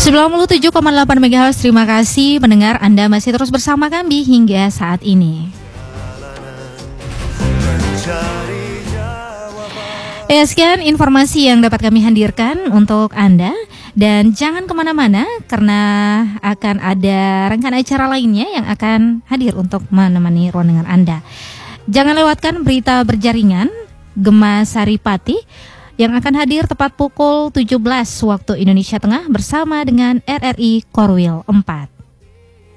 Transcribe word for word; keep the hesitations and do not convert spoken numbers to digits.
sembilan puluh tujuh koma delapan megahertz. Terima kasih pendengar, Anda masih terus bersama kami hingga saat ini. Ya, sekian informasi yang dapat kami hadirkan untuk Anda. Dan jangan kemana-mana karena akan ada rangkaian acara lainnya yang akan hadir untuk menemani ruang dengar Anda. Jangan lewatkan berita berjaringan Gema Saripati yang akan hadir tepat pukul tujuh belas waktu Indonesia Tengah bersama dengan R R I Korwil empat.